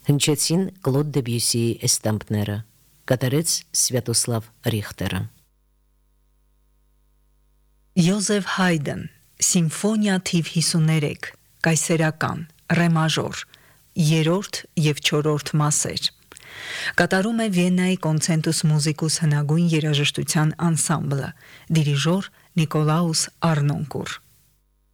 Հնչեցին Կլոդ Դեբյուսիի էստամպները, կատարեց Սվյատոսլավ Ռիխտերը։ Յոզեֆ Հայդն, Սիմֆոնիա թիվ 53, կայսերական, ռե մաժոր, երրորդ և չորրորդ մասեր։ Կատարում է Վիեննայի Կոնցենտուս մուզիկուս հնագույն երաժշտության անսամբլը, դիրիժոր Նիկոլաուս Արնոնկուր։